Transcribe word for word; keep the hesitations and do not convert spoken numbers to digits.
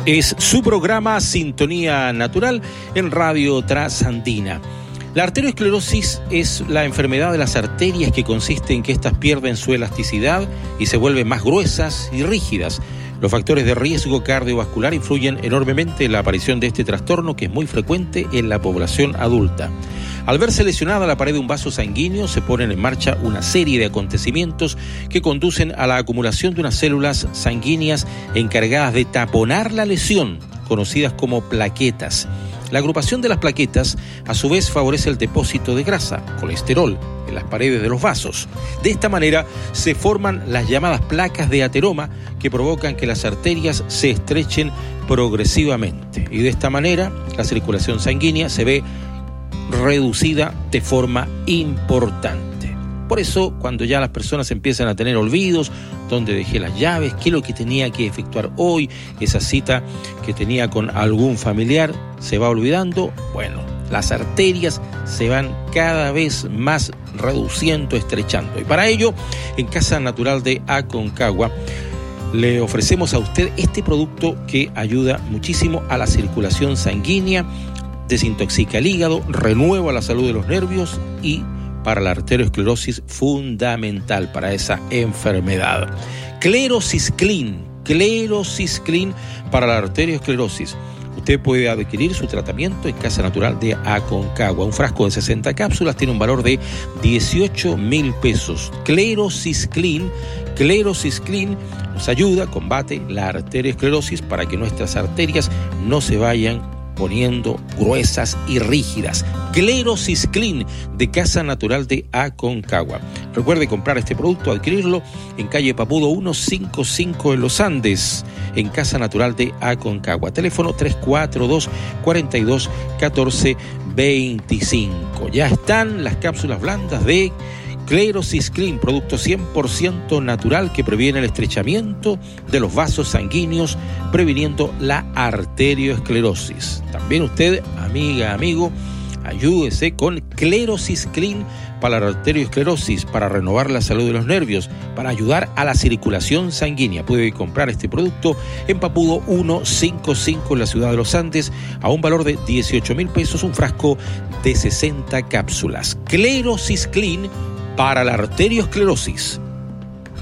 Es su programa Sintonía Natural en Radio Trasandina. La arteriosclerosis es la enfermedad de las arterias que consiste en que éstas pierden su elasticidad y se vuelven más gruesas y rígidas. Los factores de riesgo cardiovascular influyen enormemente en la aparición de este trastorno, que es muy frecuente en la población adulta. Al verse lesionada la pared de un vaso sanguíneo, se ponen en marcha una serie de acontecimientos que conducen a la acumulación de unas células sanguíneas encargadas de taponar la lesión, conocidas como plaquetas. La agrupación de las plaquetas, a su vez, favorece el depósito de grasa, colesterol, en las paredes de los vasos. De esta manera se forman las llamadas placas de ateroma, que provocan que las arterias se estrechen progresivamente. Y de esta manera la circulación sanguínea se ve reducida de forma importante. Por eso, cuando ya las personas empiezan a tener olvidos, dónde dejé las llaves, qué es lo que tenía que efectuar hoy, esa cita que tenía con algún familiar, se va olvidando, bueno, las arterias se van cada vez más reduciendo, estrechando. Y para ello, en Casa Natural de Aconcagua, le ofrecemos a usted este producto que ayuda muchísimo a la circulación sanguínea, desintoxica el hígado, renueva la salud de los nervios y para la arteriosclerosis fundamental para esa enfermedad. Clerocisclin, Clerocisclin para la arteriosclerosis. Usted puede adquirir su tratamiento en Casa Natural de Aconcagua. Un frasco de sesenta cápsulas tiene un valor de dieciocho mil pesos. Clerocisclin, Clerocisclin nos ayuda, combate la arteriosclerosis para que nuestras arterias no se vayan poniendo gruesas y rígidas. Clerocisclin de Casa Natural de Aconcagua. Recuerde comprar este producto, adquirirlo en calle Papudo ciento cincuenta y cinco en Los Andes, en Casa Natural de Aconcagua. Teléfono tres cuatro dos, cuatro dos, uno cuatro dos cinco. Ya están las cápsulas blandas de Clerocisclin, producto cien por ciento natural que previene el estrechamiento de los vasos sanguíneos, previniendo la arteriosclerosis. También usted, amiga, amigo, ayúdese con Clerocisclin para la arteriosclerosis, para renovar la salud de los nervios, para ayudar a la circulación sanguínea. Puede comprar este producto en Papudo ciento cincuenta y cinco en la ciudad de Los Andes a un valor de dieciocho mil pesos, un frasco de sesenta cápsulas. Clerocisclin para la arteriosclerosis.